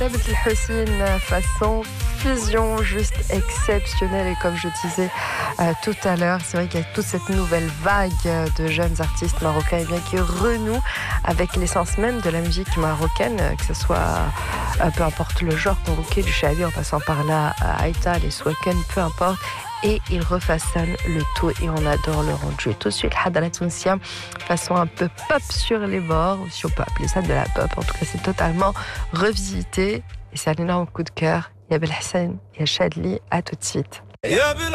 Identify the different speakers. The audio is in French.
Speaker 1: Thabit El-Hossein, façon fusion juste exceptionnelle. Et comme je disais tout à l'heure, c'est vrai qu'il y a toute cette nouvelle vague de jeunes artistes marocains qui renouent avec l'essence même de la musique marocaine, que ce soit peu importe le genre convoqué, du shabi en passant par là, Aïta, les Swaken, peu importe. Et ils refaçonnent le tout et on adore le rendu. Et tout de suite, Hadra Tounsia, façon un peu pop sur les bords, ou si on peut appeler ça de la pop. En tout cas, c'est totalement revisité et c'est un énorme coup de cœur. Il y a Belhassan, il y a Chadli, à tout de suite.